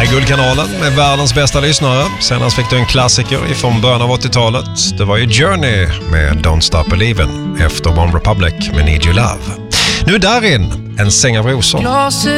Här är Guldkanalen med världens bästa lyssnare. Senast fick du en klassiker från början av 80-talet. Det var ju Journey med Don't Stop Believin' efter One Republic med Need You Love. Nu är Darin, en säng av rosor.